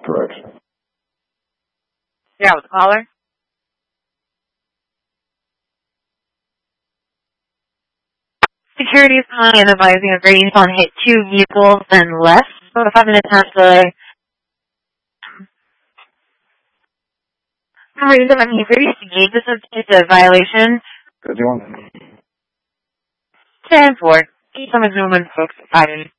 correct. Yeah, with the caller. Security is calling and advising a grading on hit 2 vehicles and less. So the 5-minute time delay. For some reason, I'm here to gate. This is a violation. 51. 10-4. Keep some of Newman folks 5